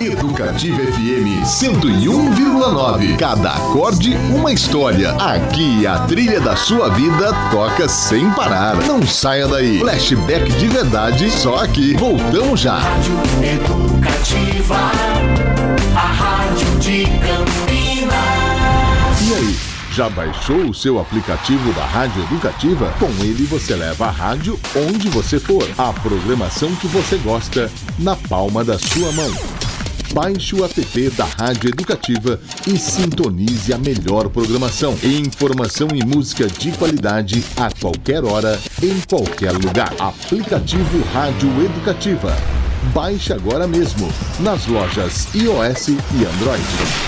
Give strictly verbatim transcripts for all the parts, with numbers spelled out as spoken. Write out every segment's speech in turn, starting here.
Educativa F M cento e um vírgula nove. Cada acorde, uma história. Aqui a trilha da sua vida toca sem parar. Não saia daí. Flashback de verdade, só aqui. Voltamos já. Rádio Educativa, a rádio de Campinas. E aí? Já baixou o seu aplicativo da Rádio Educativa? Com ele você leva a rádio onde você for. A programação que você gosta na palma da sua mão. Baixe o app da Rádio Educativa e sintonize a melhor programação. Informação e música de qualidade a qualquer hora, em qualquer lugar. Aplicativo Rádio Educativa. Baixe agora mesmo nas lojas iOS e Android.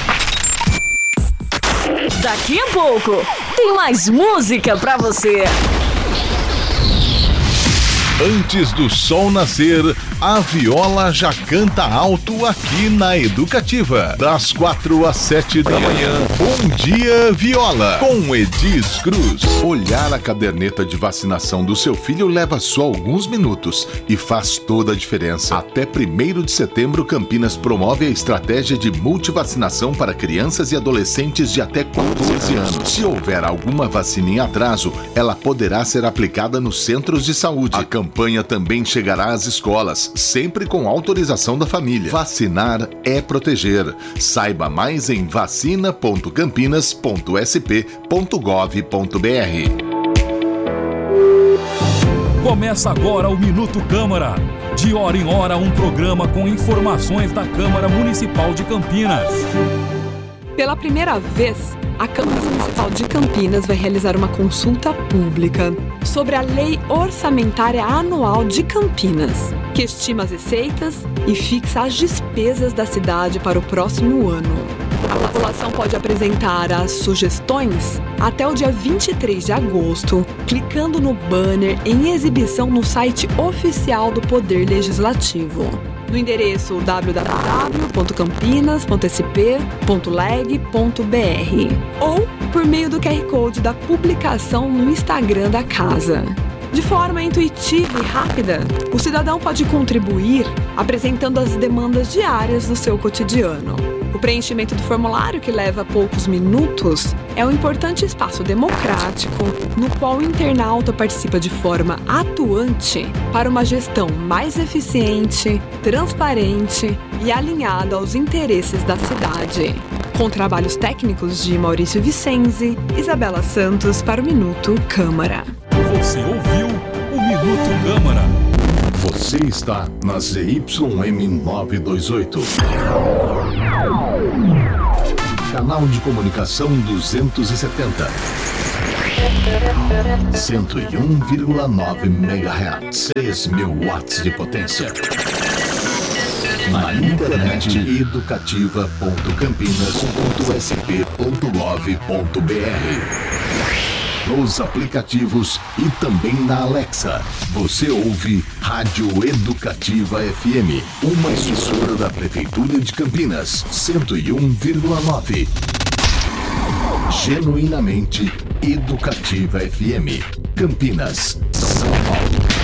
Daqui a pouco tem mais música pra você. Antes do sol nascer, a viola já canta alto aqui na Educativa. Das quatro às sete da manhã. Bom dia, Viola, com Edis Cruz. Olhar a caderneta de vacinação do seu filho leva só alguns minutos e faz toda a diferença. Até primeiro de setembro, Campinas promove a estratégia de multivacinação para crianças e adolescentes de até quatorze anos. Se houver alguma vacina em atraso, ela poderá ser aplicada nos centros de saúde. A campanha também chegará às escolas, sempre com autorização da família. Vacinar é proteger. Saiba mais em vacina ponto campinas ponto s p ponto gov ponto b r. Começa agora o Minuto Câmara. De hora em hora, um programa com informações da Câmara Municipal de Campinas. Pela primeira vez, a Câmara Municipal de Campinas vai realizar uma consulta pública sobre a Lei Orçamentária Anual de Campinas, que estima as receitas e fixa as despesas da cidade para o próximo ano. A população pode apresentar as sugestões até o dia vinte e três de agosto, clicando no banner em exibição no site oficial do Poder Legislativo, no endereço w w w ponto campinas ponto s p ponto leg ponto b r ou por meio do Q R Code da publicação no Instagram da Casa. De forma intuitiva e rápida, o cidadão pode contribuir apresentando as demandas diárias do seu cotidiano. O preenchimento do formulário, que leva poucos minutos, é um importante espaço democrático no qual o internauta participa de forma atuante para uma gestão mais eficiente, transparente e alinhada aos interesses da cidade. Com trabalhos técnicos de Maurício Vicenzi, Isabela Santos para o Minuto Câmara. Você ouviu o Minuto Câmara. Você está na Z Y M novecentos e vinte e oito. Canal de comunicação duzentos e setenta. cento e um vírgula nove megahertz. seis mil watts de potência. Na internet, educativa ponto campinas ponto s p ponto gov ponto b r. Nos aplicativos e também na Alexa. Você ouve Rádio Educativa F M, uma emissora da Prefeitura de Campinas, cento e um vírgula nove. Genuinamente Educativa F M, Campinas, São Paulo.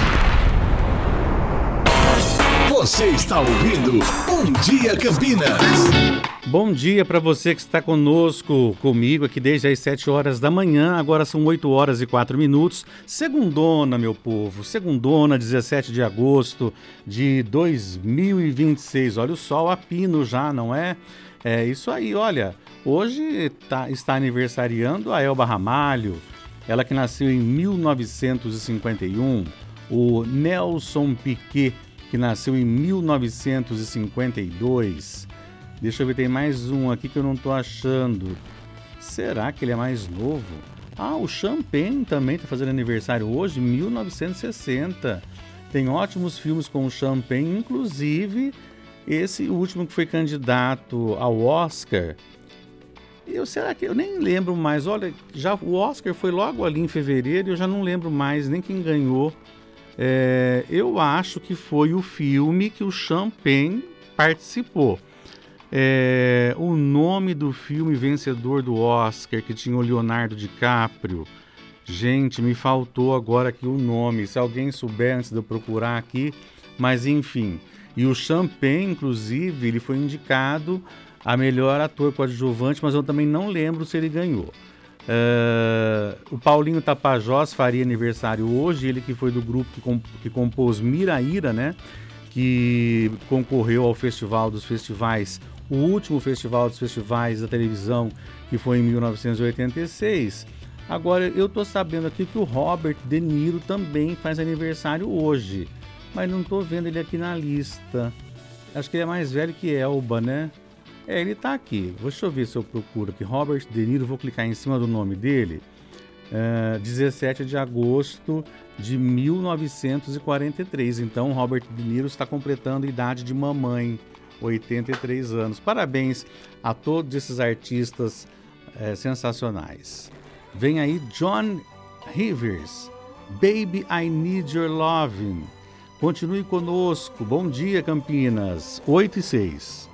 Você está ouvindo Bom Dia Campinas. Bom dia para você que está conosco, comigo aqui desde as sete horas da manhã, agora são oito horas e quatro minutos, segundona, meu povo, segundona, dezessete de agosto de dois mil e vinte e seis, olha o sol a pino já, não é? É isso aí, olha, hoje tá, está aniversariando a Elba Ramalho, ela que nasceu em mil novecentos e cinquenta e um, o Nelson Piquet, que nasceu em mil novecentos e cinquenta e dois. Deixa eu ver, tem mais um aqui que eu não tô achando. Será que ele é mais novo? Ah, o Champagne também está fazendo aniversário hoje, mil novecentos e sessenta. Tem ótimos filmes com o Champagne, inclusive esse último que foi candidato ao Oscar. Eu, será que eu nem lembro mais? Olha, já o Oscar foi logo ali em fevereiro e eu já não lembro mais nem quem ganhou. É, eu acho que foi o filme que o Champagne participou. É, o nome do filme vencedor do Oscar, que tinha o Leonardo DiCaprio. Gente, me faltou agora aqui o nome. Se alguém souber antes de eu procurar aqui, mas enfim. E o Champagne, inclusive, ele foi indicado a melhor ator coadjuvante, mas eu também não lembro se ele ganhou. Uh, o Paulinho Tapajós faria aniversário hoje, ele que foi do grupo que, comp- que compôs Miraíra, né? Que concorreu ao Festival dos Festivais, o último Festival dos Festivais da televisão, que foi em mil novecentos e oitenta e seis. Agora, eu tô sabendo aqui que o Robert De Niro também faz aniversário hoje, mas não tô vendo ele aqui na lista. Acho que ele é mais velho que Elba, né? É, ele tá aqui. Deixa eu ver se eu procuro aqui. Robert De Niro, vou clicar em cima do nome dele. Uh, dezessete de agosto de mil novecentos e quarenta e três. Então, Robert De Niro está completando a idade de mamãe, oitenta e três anos. Parabéns a todos esses artistas uh, sensacionais. Vem aí John Rivers, Baby I Need Your Lovin'. Continue conosco. Bom dia, Campinas. oito e seis.